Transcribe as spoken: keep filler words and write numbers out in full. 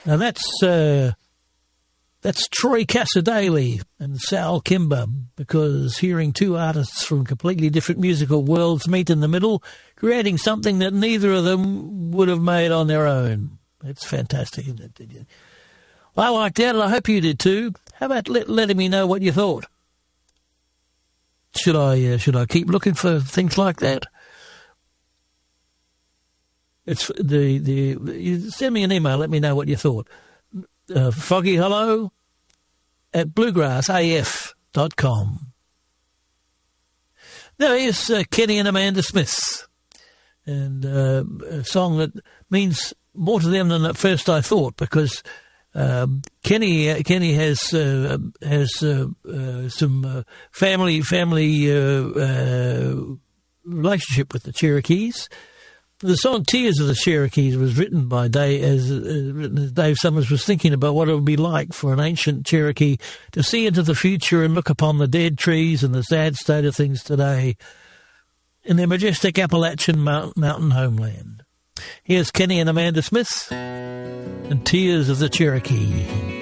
Now that's uh, that's Troy Cassadaly and Sal Kimber, because hearing two artists from completely different musical worlds meet in the middle, creating something that neither of them would have made on their own. It's fantastic, isn't it? Did you? I liked that, and I hope you did too. How about let, letting me know what you thought? Should I uh, should I keep looking for things like that? It's the the you send me an email. Let me know what you thought. Uh, Foggy hello at bluegrass a f dot com. Now here's uh, Kenny and Amanda Smith, and uh, a song that means more to them than at first I thought, because um, Kenny uh, Kenny has uh, has uh, uh, some uh, family family uh, uh, relationship with the Cherokees. The song "Tears of the Cherokees" was written by Dave, as, uh, written as Dave Summers was thinking about what it would be like for an ancient Cherokee to see into the future and look upon the dead trees and the sad state of things today in their majestic Appalachian mount, mountain homeland. Here's Kenny and Amanda Smith and "Tears of the Cherokee."